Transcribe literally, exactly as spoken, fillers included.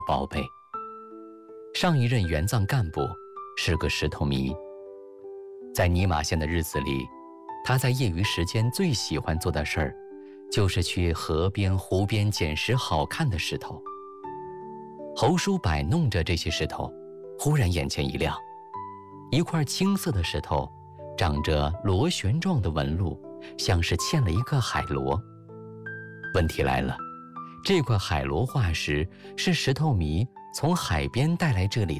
宝贝。上一任援藏干部是个石头迷，在尼玛县的日子里，他在业余时间最喜欢做的事儿，就是去河边、湖边捡拾好看的石头。侯叔摆弄着这些石头，忽然眼前一亮，一块青色的石头，长着螺旋状的纹路，像是嵌了一个海螺。问题来了，这块海螺化石是石头迷从海边带来这里的。